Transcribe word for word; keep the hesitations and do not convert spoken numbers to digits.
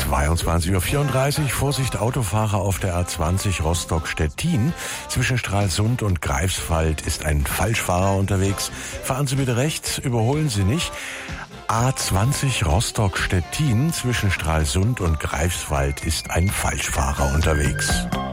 zweiundzwanzig Uhr vierunddreißig. Vorsicht Autofahrer auf der A zwanzig Rostock-Stettin. Zwischen Stralsund und Greifswald ist ein Falschfahrer unterwegs. Fahren Sie bitte rechts, überholen Sie nicht. A zwanzig Rostock-Stettin. Zwischen Stralsund und Greifswald ist ein Falschfahrer unterwegs.